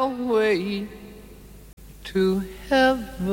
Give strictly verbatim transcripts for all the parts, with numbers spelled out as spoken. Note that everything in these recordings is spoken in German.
your way to heaven.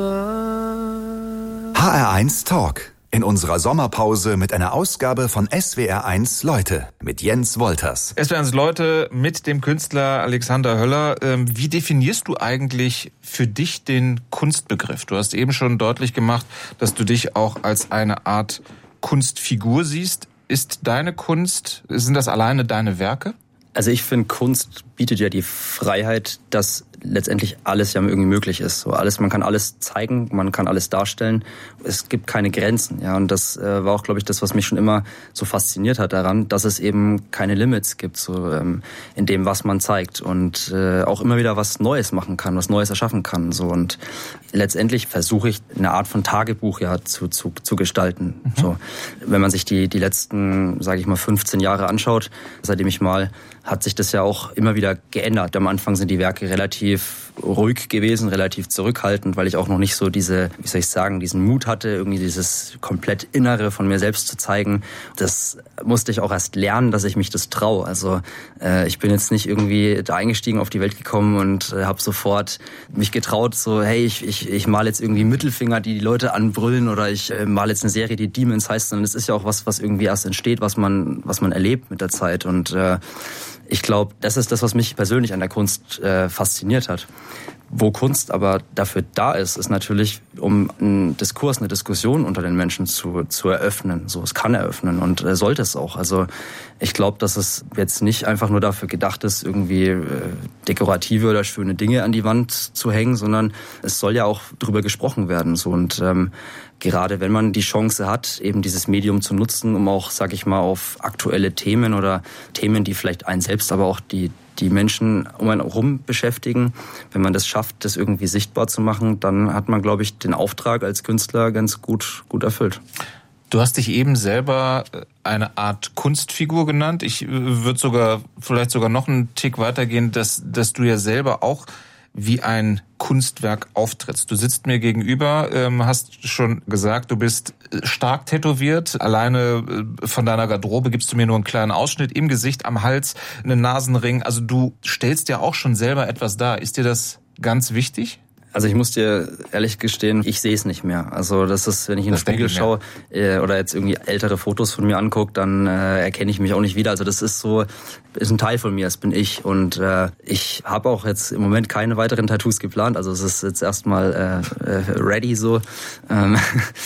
H R eins Talk. In unserer Sommerpause mit einer Ausgabe von S W R eins Leute mit Jens Wolters. S W R eins Leute mit dem Künstler Alexander Höller. Wie definierst du eigentlich für dich den Kunstbegriff? Du hast eben schon deutlich gemacht, dass du dich auch als eine Art Kunstfigur siehst. Ist deine Kunst, sind das alleine deine Werke? Also ich finde, Kunst bietet ja die Freiheit, dass letztendlich alles ja irgendwie möglich ist. So alles, man kann alles zeigen, man kann alles darstellen. Es gibt keine Grenzen, ja. Und das äh, war auch, glaube ich, das, was mich schon immer so fasziniert hat daran, dass es eben keine Limits gibt, so ähm, in dem, was man zeigt und äh, auch immer wieder was Neues machen kann, was Neues erschaffen kann. So und letztendlich versuche ich eine Art von Tagebuch ja zu zu, zu gestalten. Mhm. So, wenn man sich die die letzten, sage ich mal, fünfzehn Jahre anschaut, seitdem ich mal, hat sich das ja auch immer wieder geändert. Am Anfang sind die Werke relativ ruhig gewesen, relativ zurückhaltend, weil ich auch noch nicht so diese, wie soll ich sagen, diesen Mut hatte, irgendwie dieses komplett Innere von mir selbst zu zeigen. Das musste ich auch erst lernen, dass ich mich das traue. Also äh, ich bin jetzt nicht irgendwie da eingestiegen, auf die Welt gekommen und äh, habe sofort mich getraut, so hey, ich ich ich male jetzt irgendwie Mittelfinger, die die Leute anbrüllen, oder ich äh, male jetzt eine Serie, die Demons heißt. Und das ist ja auch was, was irgendwie erst entsteht, was man was man erlebt mit der Zeit. Und äh, ich glaube, das ist das, was mich persönlich an der Kunst äh, fasziniert hat. Wo Kunst aber dafür da ist, ist natürlich, um einen Diskurs, eine Diskussion unter den Menschen zu zu eröffnen. So, es kann eröffnen und äh, sollte es auch. Also ich glaube, dass es jetzt nicht einfach nur dafür gedacht ist, irgendwie äh, dekorative oder schöne Dinge an die Wand zu hängen, sondern es soll ja auch drüber gesprochen werden. So und ähm, gerade wenn man die Chance hat, eben dieses Medium zu nutzen, um auch, sag ich mal, auf aktuelle Themen oder Themen, die vielleicht einen selbst, aber auch die die Menschen um einen herum beschäftigen. Wenn man das schafft, das irgendwie sichtbar zu machen, dann hat man, glaube ich, den Auftrag als Künstler ganz gut gut erfüllt. Du hast dich eben selber eine Art Kunstfigur genannt. Ich würde sogar vielleicht sogar noch einen Tick weitergehen, dass dass du ja selber auch wie ein Kunstwerk auftrittst. Du sitzt mir gegenüber, ähm, hast schon gesagt, du bist stark tätowiert. Alleine äh, von deiner Garderobe gibst du mir nur einen kleinen Ausschnitt im Gesicht, am Hals, einen Nasenring. Also du stellst ja auch schon selber etwas dar. Ist dir das ganz wichtig? Also ich muss dir ehrlich gestehen, ich sehe es nicht mehr. Also das ist, wenn ich in den Spiegel schaue äh, oder jetzt irgendwie ältere Fotos von mir angucke, dann äh, erkenne ich mich auch nicht wieder. Also das ist so, ist ein Teil von mir, das bin ich. Und äh, ich habe auch jetzt im Moment keine weiteren Tattoos geplant. Also es ist jetzt erstmal äh, ready so. Ähm,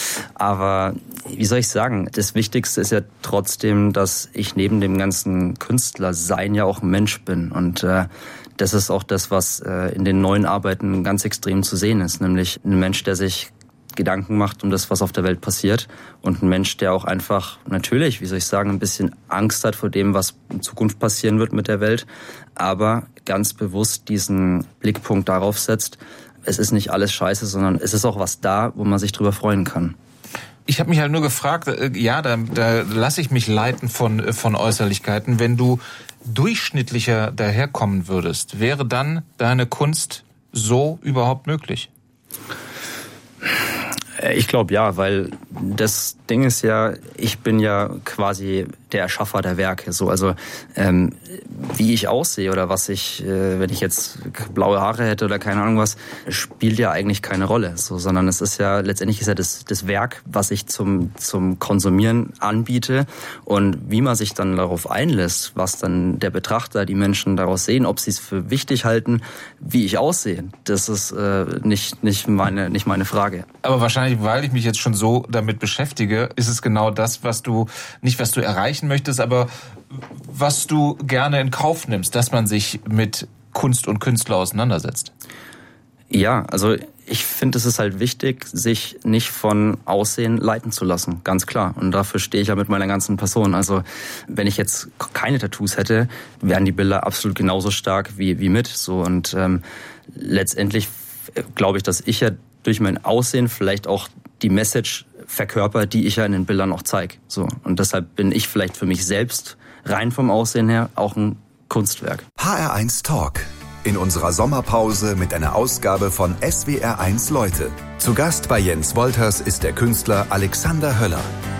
aber wie soll ich sagen, das Wichtigste ist ja trotzdem, dass ich neben dem ganzen Künstlersein ja auch ein Mensch bin. Und äh, das ist auch das, was äh, in den neuen Arbeiten ganz extrem zu sehen ist. Nämlich ein Mensch, der sich Gedanken macht um das, was auf der Welt passiert. Und ein Mensch, der auch einfach natürlich, wie soll ich sagen, ein bisschen Angst hat vor dem, was in Zukunft passieren wird mit der Welt. Aber ganz bewusst diesen Blickpunkt darauf setzt, es ist nicht alles scheiße, sondern es ist auch was da, wo man sich drüber freuen kann. Ich habe mich halt nur gefragt, äh, ja, da, da lasse ich mich leiten von, von Äußerlichkeiten. Wenn du durchschnittlicher daherkommen würdest, wäre dann deine Kunst so überhaupt möglich? Ich glaube ja, weil das Ding ist ja, ich bin ja quasi der Erschaffer der Werke. So, also ähm, wie ich aussehe oder was ich, äh, wenn ich jetzt blaue Haare hätte oder keine Ahnung was, spielt ja eigentlich keine Rolle. So, sondern es ist ja letztendlich ist ja das, das Werk, was ich zum zum Konsumieren anbiete, und wie man sich dann darauf einlässt, was dann der Betrachter, die Menschen daraus sehen, ob sie es für wichtig halten, wie ich aussehe, das ist äh, nicht nicht meine nicht meine Frage. Aber wahrscheinlich, weil ich mich jetzt schon so damit beschäftige, ist es genau das, was du, nicht was du erreichen möchtest, aber was du gerne in Kauf nimmst, dass man sich mit Kunst und Künstler auseinandersetzt. Ja, also ich finde, es ist halt wichtig, sich nicht von Aussehen leiten zu lassen, ganz klar. Und dafür stehe ich ja mit meiner ganzen Person. Also wenn ich jetzt keine Tattoos hätte, wären die Bilder absolut genauso stark wie wie mit. So, und ähm, letztendlich glaube ich, dass ich ja durch mein Aussehen vielleicht auch die Message verkörpert, die ich ja in den Bildern auch zeige. So, und deshalb bin ich vielleicht für mich selbst rein vom Aussehen her auch ein Kunstwerk. H R eins Talk. In unserer Sommerpause mit einer Ausgabe von S W R eins Leute. Zu Gast bei Jens Wolters ist der Künstler Alexander Höller.